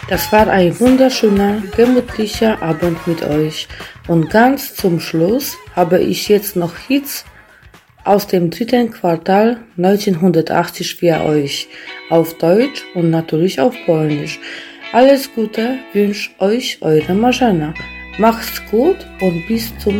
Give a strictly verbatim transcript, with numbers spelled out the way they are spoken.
Das war ein wunderschöner, gemütlicher Abend mit euch. Und ganz zum Schluss habe ich jetzt noch Hits aus dem dritten Quartal neunzehnhundertachtzig für euch. Auf Deutsch und natürlich auf Polnisch. Alles Gute wünscht euch eure Marzena. Macht's gut und bis zum